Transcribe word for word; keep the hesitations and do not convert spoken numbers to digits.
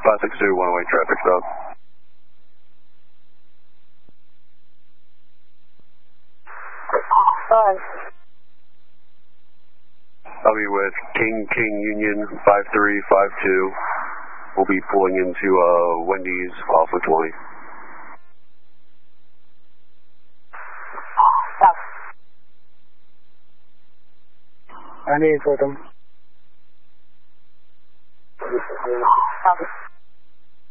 five six two, one-way traffic stop. Five. I'll be with King King Union five three five two. We'll be pulling into uh, Wendy's off of twenty. Stop. I need for them. Stop.